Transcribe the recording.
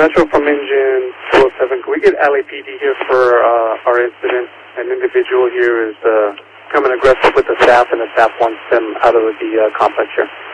Metro from engine 207. Can we get LAPD here for our incident? An individual here is becoming aggressive with the staff, and the staff wants them out of the complex here.